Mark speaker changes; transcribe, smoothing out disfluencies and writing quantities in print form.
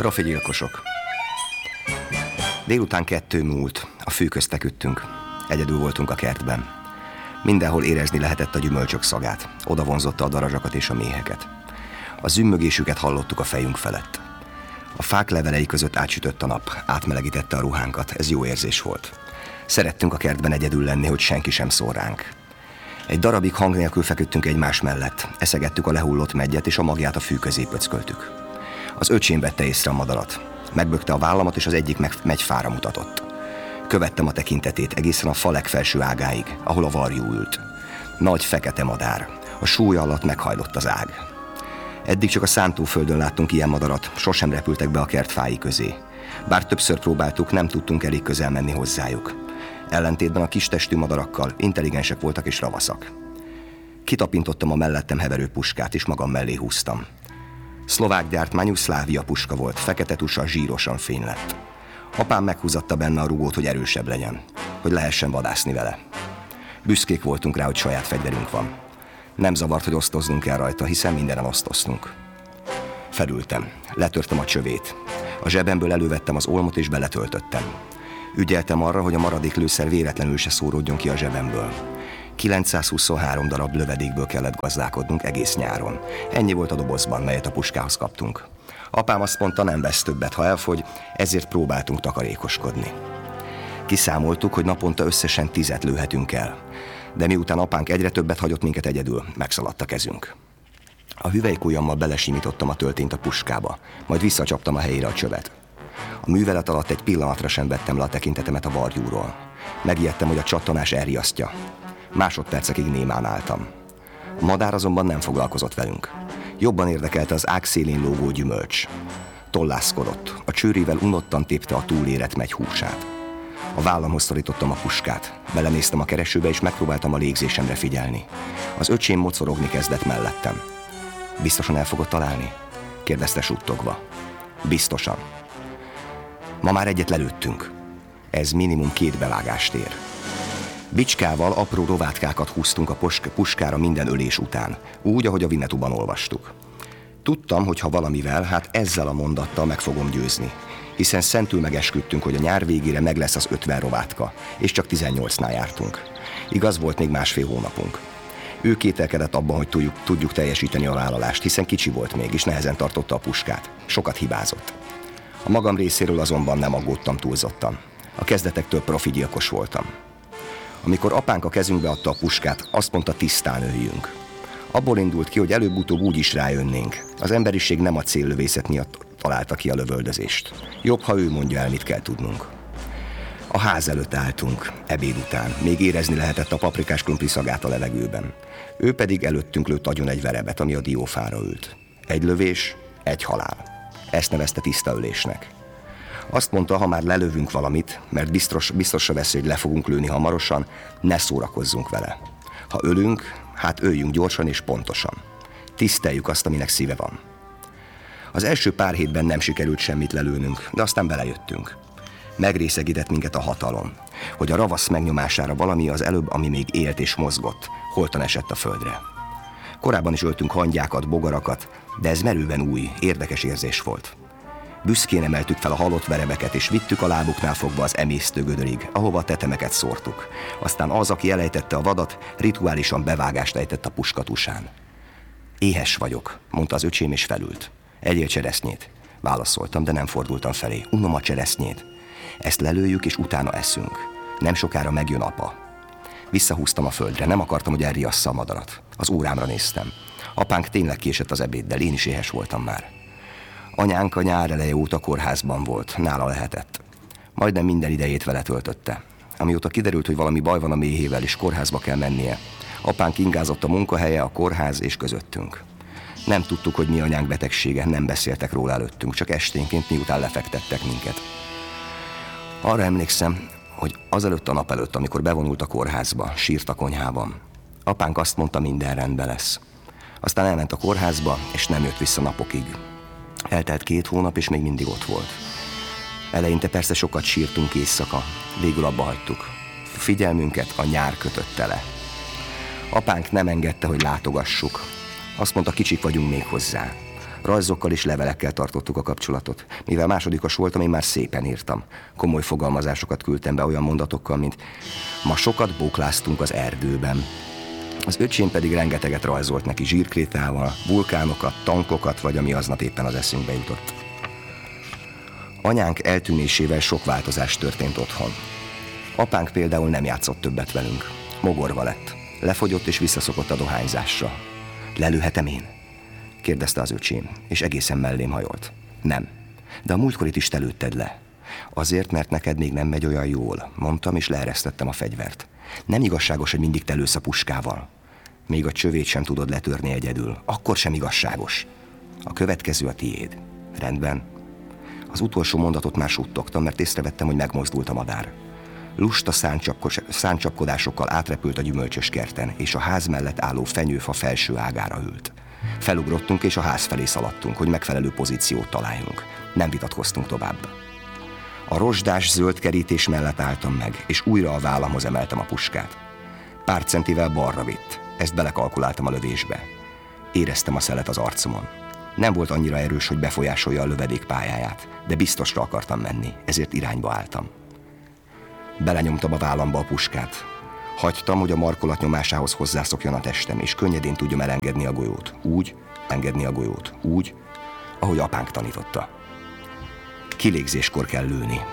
Speaker 1: Profi gyilkosok. Délután 2 múlt, a fű közt feküdtünk. Egyedül voltunk a kertben. Mindenhol érezni lehetett a gyümölcsök szagát. Oda vonzotta a darazsakat és a méheket. A zümmögésüket hallottuk a fejünk felett. A fák levelei között átsütött a nap, átmelegítette a ruhánkat, ez jó érzés volt. Szerettünk a kertben egyedül lenni, hogy senki sem szól ránk. Egy darabig hang nélkül feküdtünk egymás mellett, eszegettük a lehullott meggyet, és a magját a fű közé pöcköltük. Az öcsém vette észre a madarat. Megbökte a vállamat, és az egyik megyfára mutatott. Követtem a tekintetét egészen a fa legfelső ágáig, ahol a varjú ült. Nagy fekete madár. A súlya alatt meghajlott az ág. Eddig csak a szántóföldön láttunk ilyen madarat, sosem repültek be a kert fái közé. Bár többször próbáltuk, nem tudtunk elég közel menni hozzájuk. Ellentétben a kis testű madarakkal intelligensek voltak és ravaszak. Kitapintottam a mellettem heverő puskát, és magam mellé húztam. Szlovák gyártmányú Szlávia puska volt, fekete tusa, zsírosan fény lett. Apám meghúzatta benne a rugót, hogy erősebb legyen, hogy lehessen vadászni vele. Büszkék voltunk rá, hogy saját fegyverünk van. Nem zavart, hogy osztoznunk kell rajta, hiszen mindenen osztoztunk. Felültem, letörtem a csövét. A zsebemből elővettem az olmot és beletöltöttem. Ügyeltem arra, hogy a maradék lőszer véletlenül se szóródjon ki a zsebemből. 923 darab lövedékből kellett gazdálkodnunk egész nyáron. Ennyi volt a dobozban, melyet a puskához kaptunk. Apám azt mondta, nem vesz többet, ha elfogy, ezért próbáltunk takarékoskodni. Kiszámoltuk, hogy naponta összesen 10 lőhetünk el. De miután apánk egyre többet hagyott minket egyedül, megszaladt a kezünk. A hüvelykujjammal belesimítottam a töltényt a puskába, majd visszacsaptam a helyére a csövet. A művelet alatt egy pillanatra sem vettem le a tekintetemet a varjúról. Megijedtem, hogy a csattanás elriasztja. Másodpercekig némán álltam. A madár azonban nem foglalkozott velünk. Jobban érdekelte az ág szélén lógó gyümölcs. Tollászkodott, a csőrével unottan tépte a túlérett megy húsát. A vállamhoz szorítottam a puskát, belenéztem a keresőbe, és megpróbáltam a légzésemre figyelni. Az öcsém mocorogni kezdett mellettem. Biztosan el fogod találni? Kérdezte suttogva. Biztosan. Ma már egyet lelőttünk. Ez minimum 2 bevágást ér. Bicskával apró rovátkákat húztunk a puskára minden ölés után, úgy, ahogy a Winnetou-ban olvastuk. Tudtam, hogy ha valamivel, hát ezzel a mondattal meg fogom győzni, hiszen szentül megesküdtünk, hogy a nyár végére meg lesz az 50 rovátka, és csak 18-nál jártunk. Igaz, volt még 1,5 hónapunk. Ő kételkedett abban, hogy tudjuk teljesíteni a vállalást, hiszen kicsi volt még, és nehezen tartotta a puskát. Sokat hibázott. A magam részéről azonban nem aggódtam túlzottan. A kezdetektől profi gyilkos voltam. Amikor apánk a kezünkbe adta a puskát, azt mondta, tisztán öljünk. Abból indult ki, hogy előbb-utóbb úgy is rájönnénk. Az emberiség nem a céllövészet miatt találta ki a lövöldözést. Jobb, ha ő mondja el, mit kell tudnunk. A ház előtt álltunk, ebéd után. Még érezni lehetett a paprikás krumpli szagát a levegőben. Ő pedig előttünk lőtt agyon egy verebet, ami a diófára ült. 1 lövés, 1 halál. Ezt nevezte tiszta ölésnek. Azt mondta, ha már lelövünk valamit, mert biztosra veszi, hogy le fogunk lőni hamarosan, ne szórakozzunk vele. Ha ölünk, hát öljünk gyorsan és pontosan. Tiszteljük azt, aminek szíve van. Az első pár hétben nem sikerült semmit lelőnünk, de aztán belejöttünk. Megrészegített minket a hatalom, hogy a ravasz megnyomására valami az előbb, ami még élt és mozgott, holtan esett a földre. Korábban is öltünk hangyákat, bogarakat, de ez merőben új, érdekes érzés volt. Büszkén emeltük fel a halott verebeket, és vittük a lábuknál fogva az emésztő gödörig, ahova a tetemeket szórtuk. Aztán az, aki elejtette a vadat, rituálisan bevágást ejtett a puskatusán. Éhes vagyok, mondta az öcsém, és felült. Egyél cseresznyét. Válaszoltam, de nem fordultam felé. Unom a cseresznyét. Ezt lelőjük, és utána eszünk. Nem sokára megjön apa. Visszahúztam a földre, nem akartam, hogy elriassza a madarat. Az órámra néztem. Apánk tényleg késett az ebéddel, én is éhes voltam már. Anyánk a nyár eleje óta kórházban volt, nála lehetett. Majdnem minden idejét vele töltötte. Amióta kiderült, hogy valami baj van a méhével, és kórházba kell mennie, apánk ingázott a munkahelye, a kórház és közöttünk. Nem tudtuk, hogy mi anyánk betegsége, nem beszéltek róla előttünk, csak esténként, miután lefektettek minket. Arra emlékszem, hogy azelőtt a nap előtt, amikor bevonult a kórházba, sírt a konyhában. Apánk azt mondta, minden rendben lesz. Aztán elment a kórházba, és nem jött vissza napokig. Eltelt 2 hónap, és még mindig ott volt. Eleinte persze sokat sírtunk éjszaka, végül abba hagytuk. Figyelmünket a nyár kötötte le. Apánk nem engedte, hogy látogassuk. Azt mondta, kicsik vagyunk még hozzá. Rajzokkal és levelekkel tartottuk a kapcsolatot. Mivel másodikos voltam, én már szépen írtam. Komoly fogalmazásokat küldtem be olyan mondatokkal, mint ma sokat bókláztunk az erdőben. Az öcsém pedig rengeteget rajzolt neki zsírkrétával, vulkánokat, tankokat, vagy ami aznap éppen az eszünkbe jutott. Anyánk eltűnésével sok változás történt otthon. Apánk például nem játszott többet velünk. Mogorva lett. Lefogyott és visszaszokott a dohányzásra. Lelőhetem én? Kérdezte az öcsém, és egészen mellém hajolt. Nem, de a múltkorit is te lőtted le. Azért, mert neked még nem megy olyan jól, mondtam, és leeresztettem a fegyvert. Nem igazságos, hogy mindig te lősz a puskával. Még a csövét sem tudod letörni egyedül. Akkor sem igazságos. A következő a tiéd. Rendben. Az utolsó mondatot már suttogtam, mert észrevettem, hogy megmozdult a madár. Lusta száncsapkodásokkal átrepült a gyümölcsös kerten, és a ház mellett álló fenyőfa felső ágára ült. Felugrottunk, és a ház felé szaladtunk, hogy megfelelő pozíciót találjunk. Nem vitatkoztunk tovább. A rozsdás zöld kerítés mellett álltam meg, és újra a vállamhoz emeltem a puskát. Pár centivel balra vitt, ezt belekalkuláltam a lövésbe. Éreztem a szelet az arcomon. Nem volt annyira erős, hogy befolyásolja a lövedék pályáját, de biztosra akartam menni, ezért irányba álltam. Belenyomtam a vállamba a puskát. Hagytam, hogy a markolat nyomásához hozzászokjon a testem, és könnyedén tudjam elengedni a golyót. Úgy, ahogy apánk tanította. Kilégzéskor kell lőni.